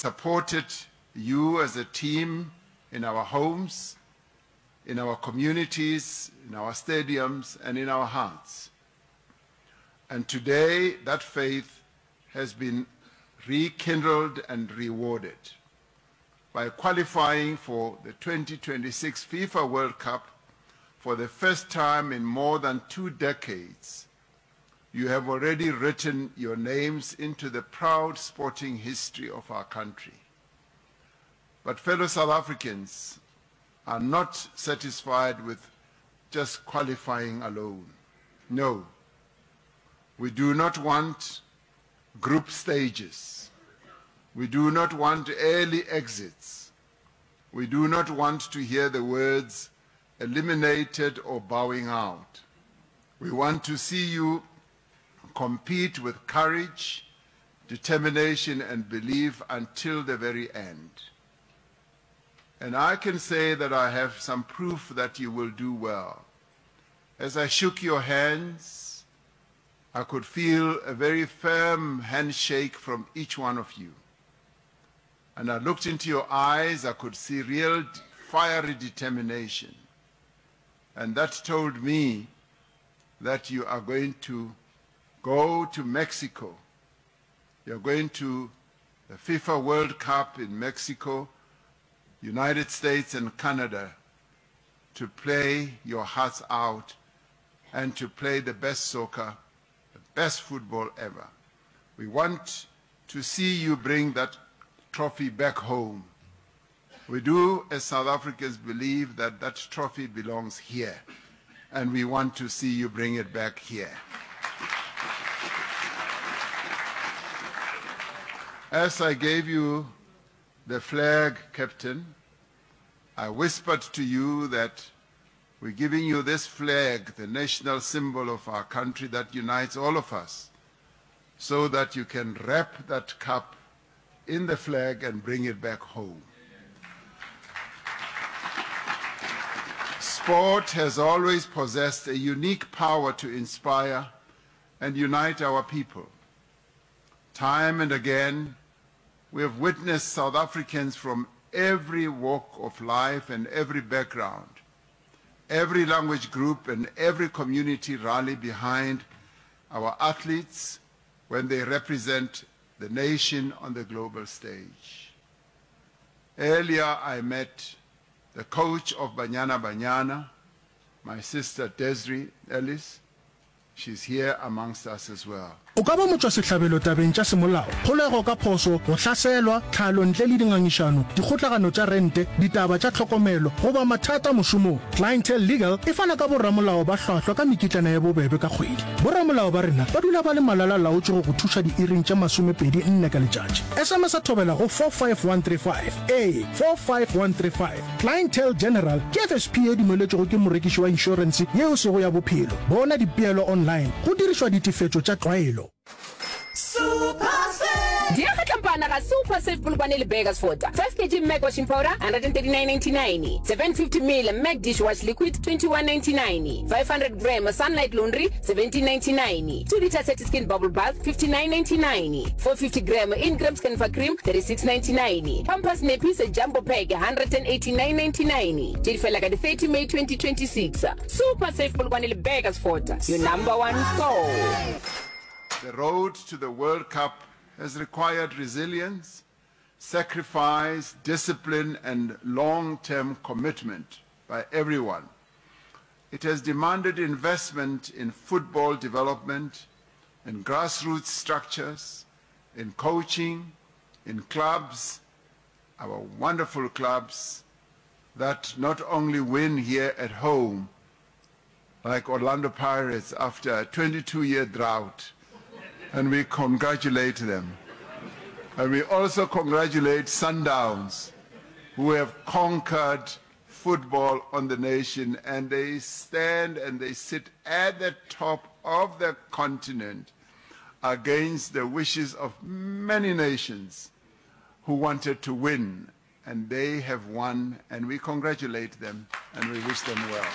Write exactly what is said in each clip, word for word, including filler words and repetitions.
supported you as a team in our homes, in our communities, in our stadiums, and in our hearts. And today, that faith has been rekindled and rewarded by qualifying for the twenty twenty-six FIFA World Cup for the first time in more than two decades. You have already written your names into the proud sporting history of our country. But fellow South Africans are not satisfied with just qualifying alone. No, we do not want group stages. We do not want early exits. We do not want to hear the words eliminated or bowing out. We want to see you compete with courage, determination, and belief until the very end. And I can say that I have some proof that you will do well. As I shook your hands, I could feel a very firm handshake from each one of you. And I looked into your eyes, I could see real fiery determination. And that told me that you are going to go to Mexico. You're going to the FIFA World Cup in Mexico, United States and Canada to play your hearts out and to play the best soccer, the best football ever. We want to see you bring that trophy back home. We do, as South Africans, believe that that trophy belongs here, and we want to see you bring it back here. As I gave you the flag, Captain, I whispered to you that we're giving you this flag, the national symbol of our country that unites all of us, so that you can wrap that cup in the flag and bring it back home. Sport has always possessed a unique power to inspire and unite our people. Time and again, we have witnessed South Africans from every walk of life and every background, every language group and every community rally behind our athletes when they represent the nation on the global stage. Earlier, I met the coach of Banyana Banyana, my sister Desiree Ellis. She's here amongst us as well. O ka ba motswa sehlabelo tabeng tša semolao kgolego ka phoso go hlaselwa tlhalo ntle le dingangišano dikgotlagano tša rente ditaba tša tlhokomelo goba mathata mošomong. Clientele Legal e fana ka borramolao ba hlwahlwa ka mekitlana ya bobebe ka kgwedi. Borramolao ba rena ba dula ba le malala laotše go go thuša diiring tša masomepedi nne ka letšatši. S M S a thobela go four five one three five a four five one three five. Clientele General ke F S P e dumeletšego ke morekiši wa insurance yeo sego ya bophelo. Bona dipeelo online go dirišwa ditifetšo tša tlwaelo. Super Safe! Diya kampana ka Super Safe Bulubane le Beggars Fota. five kilograms Mac washing powder, one hundred thirty-nine ninety-nine. seven hundred fifty milliliters Mac dishwash liquid, twenty-one ninety-nine. five hundred grams Sunlight Laundry, seventeen ninety-nine. two liter Seti Skin Bubble Bath, fifty-nine ninety-nine. four hundred fifty grams Ingram Skin for Cream, thirty-six ninety-nine. Pampers Nappies a Jumbo Pack, one hundred eighty-nine ninety-nine. Till like the thirtieth of May twenty twenty-six. Super Safe Bulubane le Beggars Fota. Your number one store. The road to the World Cup has required resilience, sacrifice, discipline, and long-term commitment by everyone. It has demanded investment in football development, in grassroots structures, in coaching, in clubs, our wonderful clubs that not only win here at home, like Orlando Pirates after a twenty-two year drought, and we congratulate them. And we also congratulate Sundowns, who have conquered football on the nation, and they stand and they sit at the top of the continent against the wishes of many nations who wanted to win. And they have won, and we congratulate them, and we wish them well.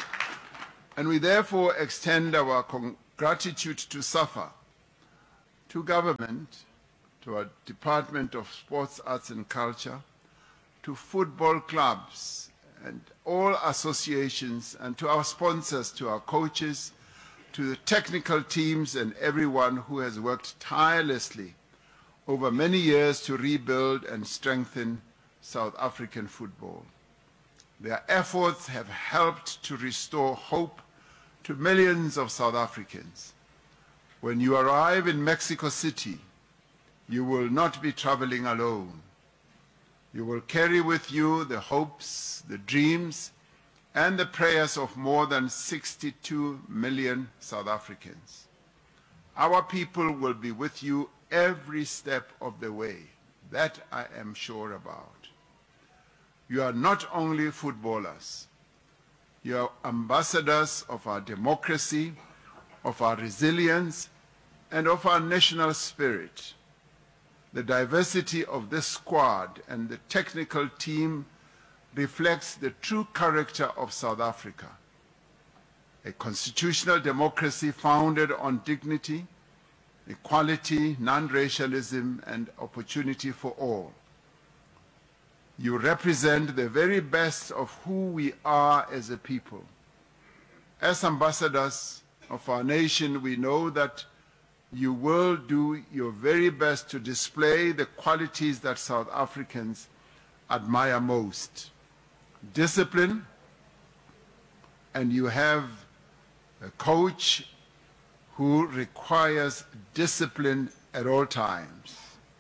And we therefore extend our gratitude to SAFA, to government, to our Department of Sports, Arts and Culture, to football clubs and all associations, and to our sponsors, to our coaches, to the technical teams and everyone who has worked tirelessly over many years to rebuild and strengthen South African football. Their efforts have helped to restore hope to millions of South Africans. When you arrive in Mexico City, you will not be traveling alone. You will carry with you the hopes, the dreams, and the prayers of more than sixty-two million South Africans. Our people will be with you every step of the way. That I am sure about. You are not only footballers. You are ambassadors of our democracy, of our resilience, and of our national spirit. The diversity of this squad and the technical team reflects the true character of South Africa, a constitutional democracy founded on dignity, equality, non-racialism, and opportunity for all. You represent the very best of who we are as a people. As ambassadors of our nation, we know that you will do your very best to display the qualities that South Africans admire most. Discipline, and you have a coach who requires discipline at all times.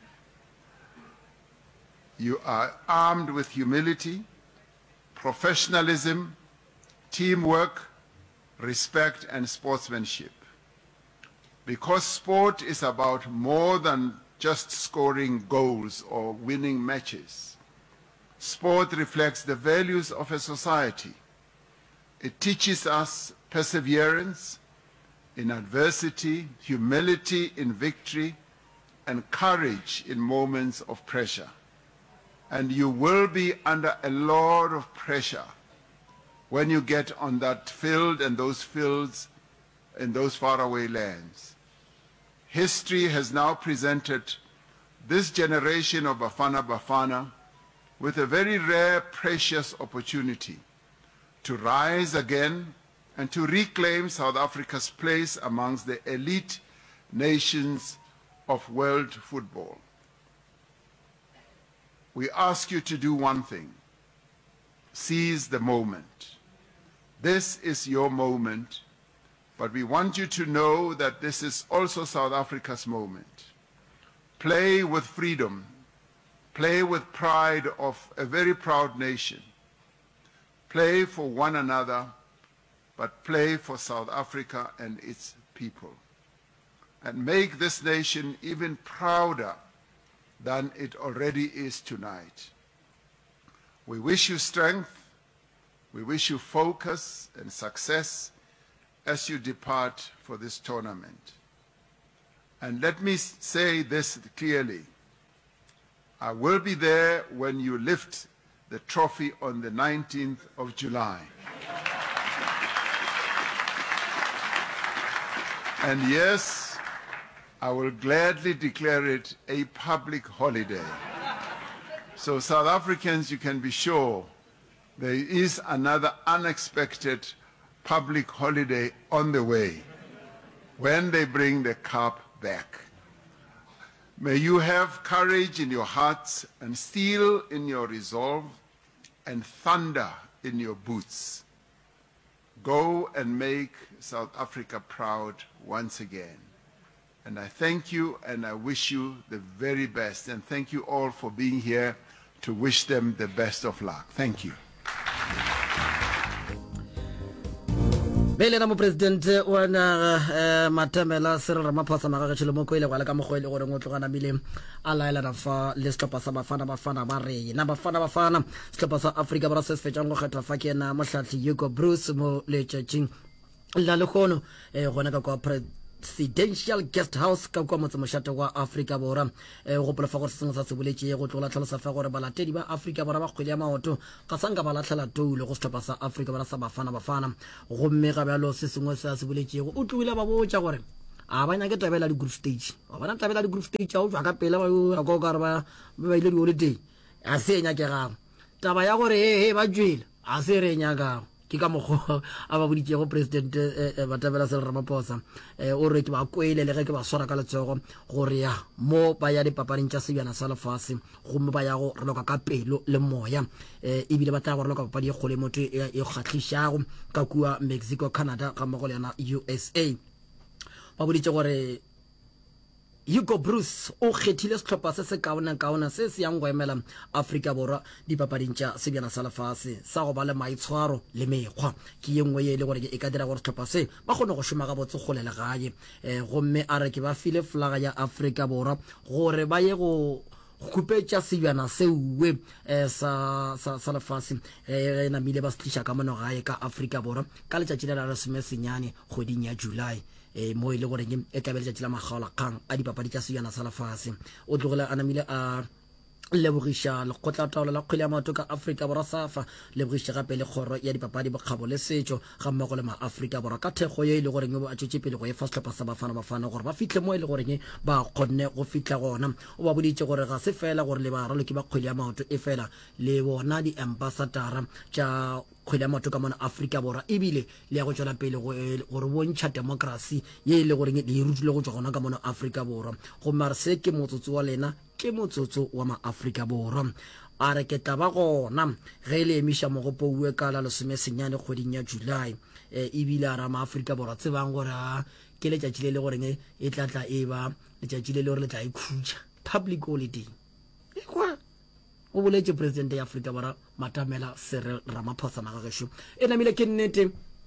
You are armed with humility, professionalism, teamwork, respect, and sportsmanship. Because sport is about more than just scoring goals or winning matches. Sport reflects the values of a society. It teaches us perseverance in adversity, humility in victory, and courage in moments of pressure. And you will be under a lot of pressure when you get on that field and those fields in those faraway lands. History has now presented this generation of Bafana Bafana with a very rare, precious opportunity to rise again and to reclaim South Africa's place amongst the elite nations of world football. We ask you to do one thing: seize the moment. This is your moment, but we want you to know that this is also South Africa's moment. Play with freedom. Play with pride of a very proud nation. Play for one another, but play for South Africa and its people. And make this nation even prouder than it already is tonight. We wish you strength. We wish you focus and success as you depart for this tournament. And let me say this clearly: I will be there when you lift the trophy on the nineteenth of July. And yes, I will gladly declare it a public holiday. So South Africans, you can be sure there is another unexpected public holiday on the way when they bring the cup back. May you have courage in your hearts and steel in your resolve and thunder in your boots. Go and make South Africa proud once again. And I thank you and I wish you the very best. And thank you all for being here to wish them the best of luck. Thank you. Bele na mo president wa na Matamela Cyril Ramaphosa ma ga tshelo mo koile gwa le ka mogoile gore ngo tlogana mile ala ela na fa le stlopa sa Bafana Bafana ba re na Bafana Bafana stlopa sa Africa ba se fetjang go kgetha fa ke na mohlathi Hugo Bruce mo le tšatšing la le khono e gona ka kwa presidential guest house ka kwa motse mošate wa Africa Bora e go pola fa go sengwe sa se boletse go tlola tlhalosa fa gore balatedi ba Africa Bora ba kgwele ya maoto ka sanga ba latlhela toulo go stlopa sa Africa Bora sa Bafana Bafana go mme ga bjalo se sengwe sa se boletse go o tloile ba botsa gore a ba nya ke tabela di group stage ba bana tabela di group stage a o jwa ka pele ba yo go ka re ba ba ile di holiday a se nya ke ga taba ya gore he ba jwela a se re nya ga ke ka mogo a ba boditse go president ba tabela Cyril Ramaphosa o re ke ba kwele le ge ke ba swara ka letsogo gore ya mo ba ya di papading tša sebjana sa lefase gomme ba ya go re loka ka pelo le moya e bile ba tla go re loka papadi e kgole motho e kgatlhišago ka kua Mexico, Canada ga mmogo le yana U S A. Ba boditse gore Hugo Bruce o kgethile setlhopha se se kaona kaona se se yang go emela Afrika Borwa di papading tša sebjana sa lefase sa go ba le maitshwaro le mekgwa ke ye nngwe ye e le gore e ka dira gore setlhopha se ba kgone go šoma ga botse kgole le gae gomme a re ke ba file flaga ya Afrika Borwa gore ba ye go khupetša sebjana seuwe sa sa sa lefase e namile ba se tliša ka mono gae ka Afrika Borwa ka letšatši le la lesome senyane kgweding ya July e mo ile gore e tla be letšatši la magaola kgang a dipapadi tša sebjana sa lefase o tlogile a namile a lebogiša lekgotla taolo la kgwele ya maoto ka Afrika Borwa SAFA lebogiša gape le kgoro ya dipapadi bokgabo le setšo ga mmogo le ma-Afrika Borwa ka thekgo ye e le goreng a tšwetše pele go e fa setlhopha sa Bafana Bafana gore ba fitlhe mo e le goreng ba kgonne go fitlha gona o ba boditše gore ga se fela gore le ba raloki ba kgwele ya maoto e fela le bona di-ambassadara tša kgwele ya maoto ka mona Afrika Borwa ebile le ya go tšwela pele gore bontšha democracy ye e le goreng le e rutile go tšwa gona ka mona Afrika Borwa gomme re se ke motsotso wa lena ke motsotso wa ma-Afrika Borwa a re ke taba gona ge le emiša mogopo ue ka la lesome senyane kgweding ya July ebile a ra ma-Afrika Borwa tsebang gore ke letšatši le le goreng e tlatla e ba letšatši le le gore le tla e khutša public holiday e kwa o boletše president ya Afrika Borwa Matamela Cyril Ramaphosa magagešo e namile ke nnete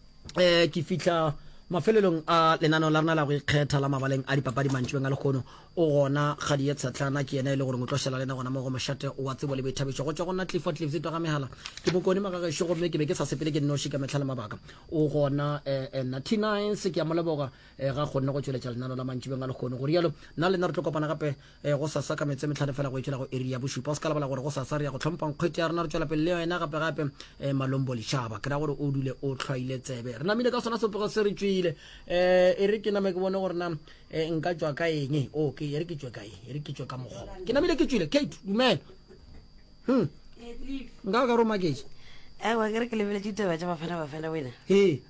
um ke fitlha mafelelong a lenaneo la rena la go ikgetha la mabaleng a dipapadi mantšhibeng a lekgono o gona kgadi ye tshatlana ke yena e le gore o tlošela lena gona mo go mošate wa tsebo le boithabišo go tšwa gona tlifo tlifse twa ga megala ke bokone magagešo gomme ke be ke sa sepele ke nnoši ka metlha le mabaka o gona ninety-nine se ke ya moleboga ga kgonne go tšweletša lenaneo la mantšhibeng a lekgono gore yalo nna lena re tlo kopana gape go sasa ka metse metlhane fela go itšhela go eri ya bošupa o se ka lebala gore go sasa re ya go tlhompang kgwete ya rena re tšwela pele le yena gape-gape malombo lešaba ke ra gore o dule o tlhwaile tsebe re namile ka sona sepego se re tšwile eh e re ke name ke bone gore na nka tswa ka eng o ke e re ke tswa ka eng e re ke tswa ka mogo ke namile ke tswile Kate dumela hm nga ka roma ke eh wa ke re ke lebele ditaba tša Bafana Bafana wena he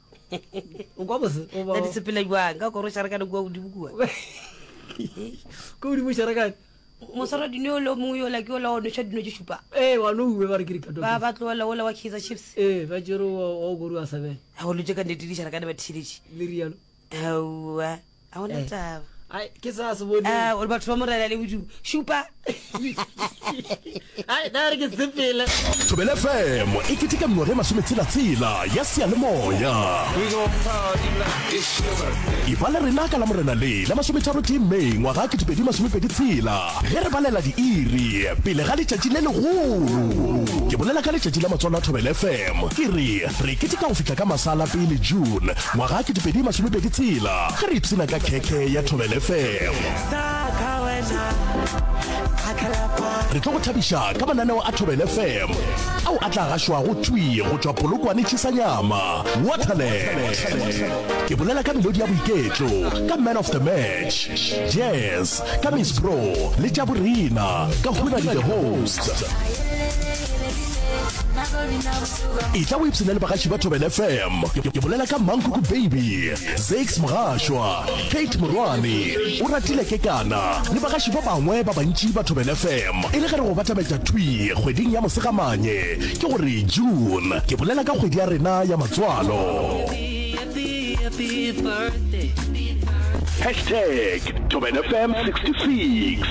o kwa bose o ba di sepela jwa nga go ro shara ka go di bukua ko di mo shara ka mo sara di no lo mo yo la ke lo no tšha di no di shupa eh wa no we ba re ke ka ba ba tlola ola wa Kaizer Chiefs eh ba jero o go rua sabe ha o lutse ka ndi di shara ka ba thiliji le rialo awa a ona taba ai ke sa se bone ah o batho ba mo rela le budu shupa ai da re ke sepele Thobela F M e ketika mmore masometsela ya seyalemoya ibala rena ka la morena le la masometharo ke May ngwaga ke tshepedi masomepedi tshela ge re balela di iri pele ga letšatši le legolo ke bolela ka letšatši la matswalo a Thobela F M ke re re ketika go fihla ka masala pele June ngwaga ke tshepedi masomepedi tshela ge re ipsina ka keke ya Thobela F M re tlo go thabiša ka mananeo a Thobela F M ao a tla gašwa go tšwi go tšwa polokwane tšhisanyama Waterland ke bolela ka melodi ya boiketlo ka man of the match jazz ka Miss Pro le tša borena ka Huna the host e tla o ipsene le bagaši ba Thobela F M ke bolela ka Mankuku Baby Zakes Mogashwa Kate Morwane o ratile kekana le bagaši ba bangwe ba bantši ba Thobela F M e le ge re go batametša thui kgweding ya mosegamanye ke gore June ke bolela ka kgwedi ya rena ya matswalo hashtag Thobela F M sixty-six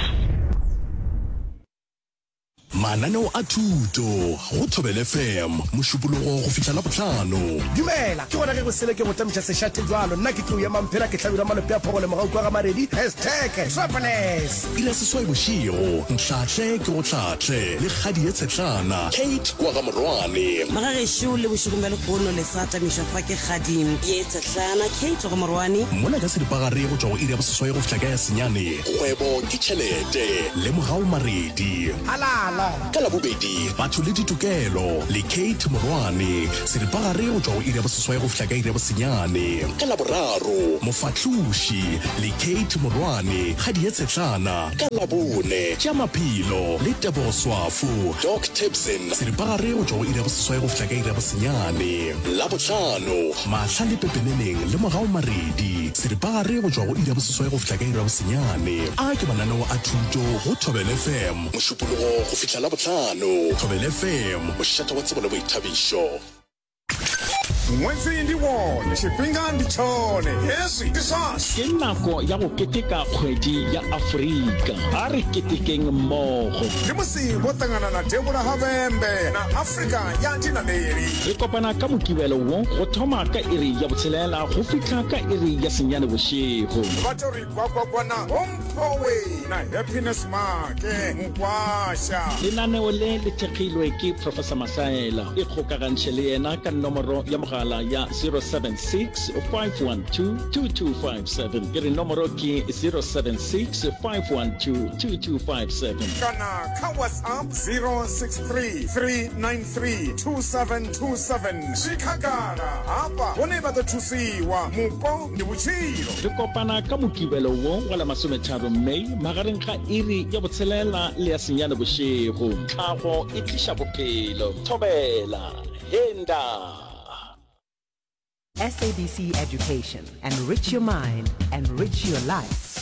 mananeo a thuto go Thobela F M mošupologo go fihla la botlhano dumela ke gona ge go sele ke go tamiša sešate jwalo nna ke tlo ya mamphela ke tlhabela malope a phogole mogau kwa ga maredi hashtag Travelers ile seswai bošego ntlhatlhe ke go tlhatlhe le kgadi ye tshetlana Kate kwa ga morwane magagešo le bošegomela kgono le sa tamiša fa ke kgading ye tsetlana Kate go morwane mona ka sedipagare go tšwa go iri ya boseswai go fihla ka ya senyane kgwebo ke tšhelete le mogau maredi alala tlhamalalo ka labobedi batho le ditokelo le Kate Morwane seripagare go tswa go iri ya boseswai go fihla ka iri ya bosenyane ka laboraro mofatloši le Kate Morwane ga di etsetlana ka labone tša maphelo le tebogo swafo Doc Tibson seripagare go tswa go iri ya boseswai go fihla ka iri ya bosenyane la botlhano mahla le pepeneneng le mogao maredi seripagare go tswa go iri ya boseswai go fihla ka iri ya bosenyane a ke mananeo a thuto go Thobela F M mošupologo go fihla la botlhano Thobela F M mošata wa tsebo le boithabišo Mwezi ndi wone xipinga ndi chone hesi ndi sasi ke nako ya go keteka kgwedi ya Afrika a re ketekeng mmogo ndi mosimbo tangana na Debora Habembe na Afrika ya dinameri re kopana ka mokibelo wo go thoma ka iri ya botshelela go fitlha ka iri ya senyane bošego batho re kwa na Hompowe na Happiness Make Mkwasha lenaneo le le thekgilwe ke Professor Masaela e kgokagantšhe le yena ka nomoro ya mogala ya zero seven six five one two two two five seven ke re nomoro ke zero seven six five one two two two five seven kana ka WhatsApp zero six three three nine three two seven two seven shikagala hapa one ba thusiwa mupo ni butshilo re kopana ka mokibelo wo wa la masometharo Mei magareng ga iri ya botshelela le ya senyane bošego tlhago e tliša bophelo Thobela Henda S A B C Education. Enrich your mind, enrich your life.